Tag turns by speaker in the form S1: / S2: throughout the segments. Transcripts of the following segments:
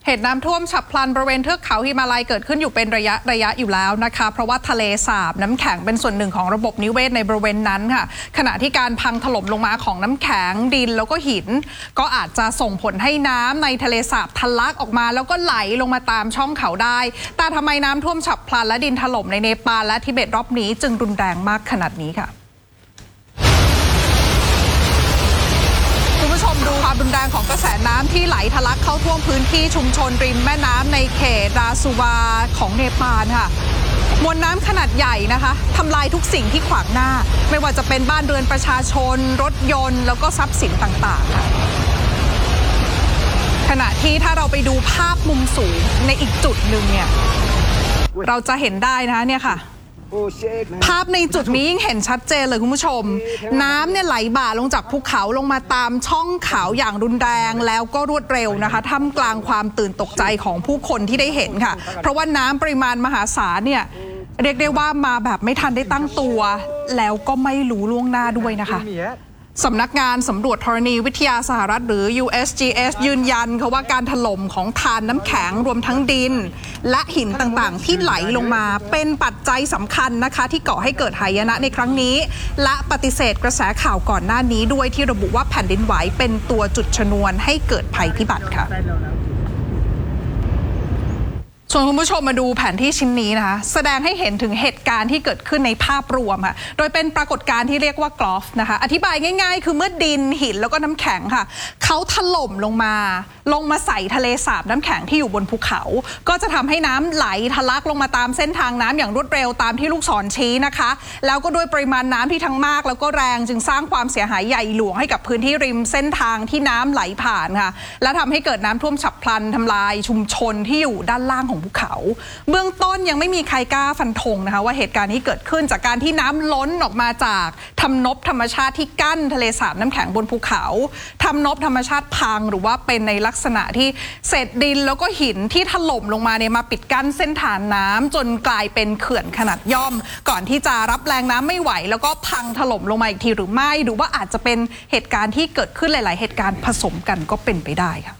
S1: เหตุน้ำท่วมฉับพลันบริเวณเทือกเขาหิมาลัยเกิดขึ้นอยู่เป็นระยะอยู่แล้วนะคะเพราะว่าทะเลสาบน้ำแข็งเป็นส่วนหนึ่งของระบบนิเวศในบริเวณนั้นค่ะขณะที่การพังถล่มลงมาของน้ำแข็งดินแล้วก็หินก็อาจจะส่งผลให้น้ำในทะเลสาบทะลักออกมาแล้วก็ไหลลงมาตามช่องเขาได้แต่ทำไมน้ำท่วมฉับพลันและดินถล่มในเนปาลและทิเบตรอบนี้จึงรุนแรงมากขนาดนี้ค่ะคุณผู้ชมดูความรุนแรงของกระแสน้ำที่ไหลทะลักเข้าท่วมพื้นที่ชุมชนริมแม่น้ำในเขตราซูวาของเนปาลค่ะมวลน้ำขนาดใหญ่นะคะทำลายทุกสิ่งที่ขวางหน้าไม่ว่าจะเป็นบ้านเรือนประชาชนรถยนต์แล้วก็ทรัพย์สินต่างๆค่ะขณะที่ถ้าเราไปดูภาพมุมสูงในอีกจุดหนึ่งเนี่ยเราจะเห็นได้นะคะเนี่ยค่ะภาพในจุดนี้ยิ่งเห็นชัดเจนเลยคุณผู้ชมน้ำเนี่ยไหลบ่าลงจากภูเขาลงมาตามช่องเขาอย่างรุนแรงแล้วก็รวดเร็วนะคะท่ามกลางความตื่นตกใจของผู้คนที่ได้เห็นค่ะเพราะว่าน้ำปริมาณมหาศาลเนี่ยเรียกได้ว่ามาแบบไม่ทันได้ตั้งตัวแล้วก็ไม่รู้ล่วงหน้าด้วยนะคะสำนักงานสำรวจธรณีวิทยาสหรัฐหรือ USGS ยืนยันค่ะว่าการถล่มของธารน้ำแข็งรวมทั้งดินและหินต่างๆที่ไหลลงมาเป็นปัจจัยสำคัญนะคะที่ก่อให้เกิดหายนะในครั้งนี้และปฏิเสธกระแสข่าวก่อนหน้านี้ด้วยที่ระบุว่าแผ่นดินไหวเป็นตัวจุดชนวนให้เกิดภัยพิบัติค่ะชวนคุณผู้ชมมาดูแผนที่ชิ้นนี้นะคะแสดงให้เห็นถึงเหตุการณ์ที่เกิดขึ้นในภาพรวมค่ะโดยเป็นปรากฏการณ์ที่เรียกว่ากรอฟนะคะอธิบายง่ายๆคือเมื่อดินหินแล้วก็น้ำแข็งค่ะเขาถล่มลงมาใส่ทะเลสาบน้ำแข็งที่อยู่บนภูเขาก็จะทำให้น้ำไหลทะลักลงมาตามเส้นทางน้ำอย่างรวดเร็วตามที่ลูกศรชี้นะคะแล้วก็ด้วยปริมาณน้ำที่ทั้งมากแล้วก็แรงจึงสร้างความเสียหายใหญ่หลวงให้กับพื้นที่ริมเส้นทางที่น้ำไหลผ่านค่ะและทำให้เกิดน้ำท่วมฉับพลันทำลายชุมชนที่อยู่ด้านล่างของภูเขาเบื้องต้นยังไม่มีใครกล้าฟันธงนะคะว่าเหตุการณ์นี้เกิดขึ้นจากการที่น้ำล้นออกมาจากทำนบธรรมชาติที่กั้นทะเลสาบน้ำแข็งบนภูเขาทำนบธรรมชาติพังหรือว่าเป็นในลักษณะที่เศษดินแล้วก็หินที่ถล่มลงมาเนี่ยมาปิดกั้นเส้นทางน้ำจนกลายเป็นเขื่อนขนาดย่อมก่อนที่จะรับแรงน้ำไม่ไหวแล้วก็พังถล่มลงมาอีกทีหรือไม่หรือว่าอาจจะเป็นเหตุการณ์ที่เกิดขึ้นหลายๆเหตุการณ์ผสมกันก็เป็นไปได้ค่ะ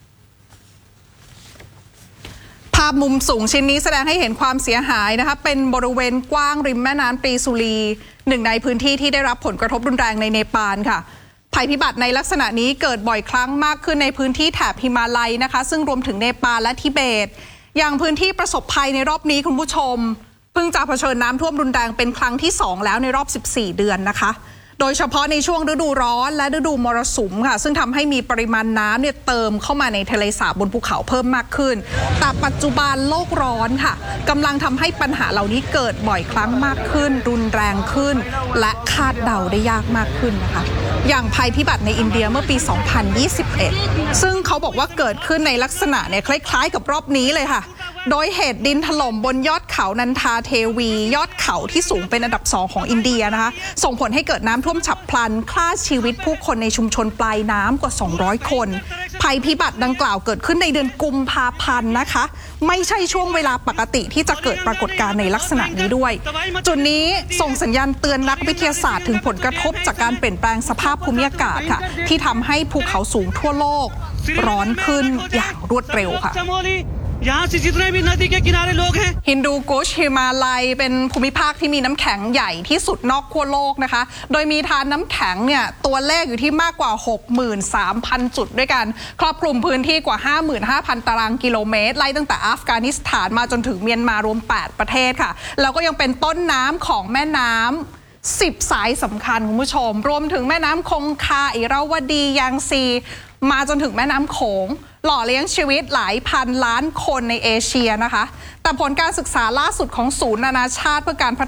S1: ภาพมุมสูงชิ้นนี้แสดงให้เห็นความเสียหายนะคะเป็นบริเวณกว้างริมแม่น้ำปรีสุรีหนึ่งในพื้นที่ที่ได้รับผลกระทบรุนแรงในเนปาลค่ะภัยพิบัติในลักษณะนี้เกิดบ่อยครั้งมากขึ้นในพื้นที่แถบหิมาลัยนะคะซึ่งรวมถึงเนปาลและทิเบตอย่างพื้นที่ประสบภัยในรอบนี้คุณผู้ชมเพิ่งจะเผชิญน้ำท่วมรุนแรงเป็นครั้งที่2แล้วในรอบ14เดือนนะคะโดยเฉพาะในช่วงฤดูร้อนและฤดูมรสุมค่ะซึ่งทำให้มีปริมาณน้ำเนี่ยเติมเข้ามาในทะเลสาบบนภูเขาเพิ่มมากขึ้นแต่ปัจจุบันโลกร้อนค่ะกำลังทำให้ปัญหาเหล่านี้เกิดบ่อยครั้งมากขึ้นรุนแรงขึ้นและคาดเดาได้ยากมากขึ้นนะคะอย่างภัยพิบัติในอินเดียเมื่อปี 2021 ซึ่งเขาบอกว่าเกิดขึ้นในลักษณะเนี่ยคล้ายๆกับรอบนี้เลยค่ะโดยเหตุดินถล่มบนยอดเขานันทาเทวียอดเขาที่สูงเป็นอันดับ2ของอินเดียนะคะส่งผลให้เกิดน้ำท่วมฉับพลันฆ่าชีวิตผู้คนในชุมชนปลายน้ำกว่า200คนภัยพิบัติดังกล่าวเกิดขึ้นในเดือนกุมภาพันธ์นะคะไม่ใช่ช่วงเวลาปกติที่จะเกิดปรากฏการณ์ในลักษณะนี้ด้วยจุดนี้ส่งสัญญาณเตือนนักวิทยาศาสตร์ถึงผลกระทบจากการเปลี่ยนแปลงสภาพภูมิอากาศค่ะที่ทำให้ภูเขาสูงทั่วโลกร้อนขึ้นอย่างรวดเร็วค่ะฮินดูกุชหิมาลัยเป็นภูมิภาคที่มีน้ำแข็งใหญ่ที่สุดนอกขั้วโลกนะคะโดยมีธารน้ำแข็งเนี่ยตัวเลขอยู่ที่มากกว่า 63,000 จุดด้วยกันครอบคลุมพื้นที่กว่า 55,000 ตารางกิโลเมตรไล่ตั้งแต่อัฟกานิสถานมาจนถึงเมียนมารวม8ประเทศค่ะแล้วก็ยังเป็นต้นน้ำของแม่น้ำ10 สายสำคัญคุณผู้ชมรวมถึงแม่น้ำคงคาอิราวดียางซีมาจนถึงแม่น้ำโขงหล่อเลี้ยงชีวิตหลายพันล้านคนในเอเชียนะคะแต่ผลการศึกษาล่าสุดของศูนย์นานาชาติเพื่อการพัฒ